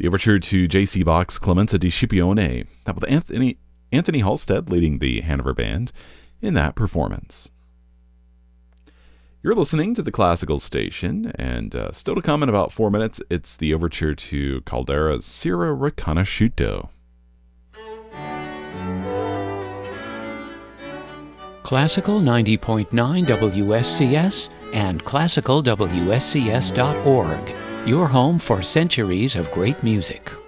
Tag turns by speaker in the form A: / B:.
A: The overture to J.C. Bach's Clemenza di Scipione, that with Anthony Halstead leading the Hanover Band in that performance. You're listening to the Classical Station, and still to come in about 4 minutes, it's the overture to Caldera's Sera Riconosciuto.
B: Classical 90.9 WSCS and classicalwscs.org, your home for centuries of great music.